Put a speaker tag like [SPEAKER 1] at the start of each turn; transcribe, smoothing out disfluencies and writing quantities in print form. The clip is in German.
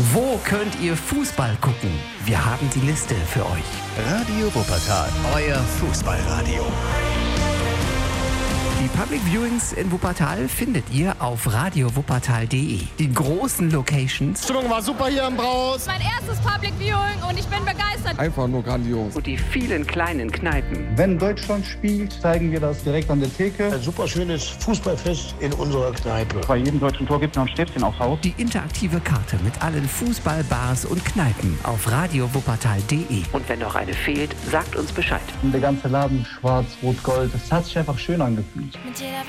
[SPEAKER 1] Wo könnt ihr Fußball gucken? Wir haben die Liste für euch.
[SPEAKER 2] Radio Wuppertal, euer Fußballradio.
[SPEAKER 1] Die Public Viewings in Wuppertal findet ihr auf radiowuppertal.de. Die großen Locations.
[SPEAKER 3] Die Stimmung war super hier im Braus.
[SPEAKER 4] Mein erstes Public Viewing und ich bin begeistert.
[SPEAKER 5] Einfach nur grandios.
[SPEAKER 1] Und die vielen kleinen Kneipen.
[SPEAKER 6] Wenn Deutschland spielt, zeigen wir das direkt an der Theke.
[SPEAKER 7] Ein super schönes Fußballfest in unserer Kneipe.
[SPEAKER 6] Bei jedem deutschen Tor gibt es noch ein Stäbchen aufs Haus.
[SPEAKER 1] Die interaktive Karte mit allen Fußballbars und Kneipen auf radiowuppertal.de. Und wenn noch eine fehlt, sagt uns Bescheid.
[SPEAKER 6] Und der ganze Laden schwarz, rot, gold. Das hat sich einfach schön angefühlt.
[SPEAKER 4] Mit jeder